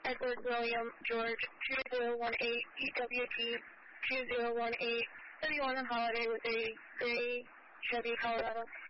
Edward William George 2018 EWT 2018 31 on holiday with a gray Chevy Colorado.